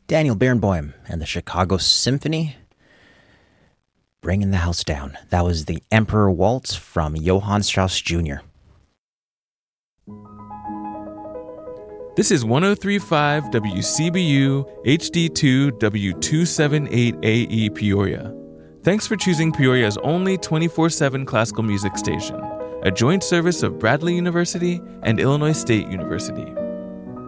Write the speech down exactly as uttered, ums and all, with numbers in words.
Daniel Barenboim and the Chicago Symphony, Bringing the House Down. That was the Emperor Waltz from Johann Strauss Junior This is one oh three point five W C B U H D two W two seventy-eight A E Peoria. Thanks for choosing Peoria's only twenty-four seven classical music station, a joint service of Bradley University and Illinois State University.